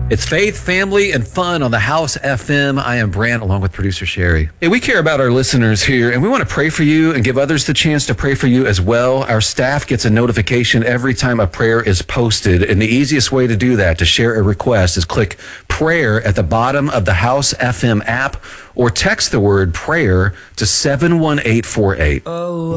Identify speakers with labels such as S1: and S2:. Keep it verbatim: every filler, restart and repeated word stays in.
S1: It's faith, family, and fun on the House F M. I am Brant, along with producer Sherry. Hey, we care about our listeners here, and we want to pray for you and give others the chance to pray for you as well. Our staff gets a notification every time a prayer is posted, and the easiest way to do that, to share a request, is click prayer at the bottom of the House F M app or text the word prayer to seven one eight four eight. Oh.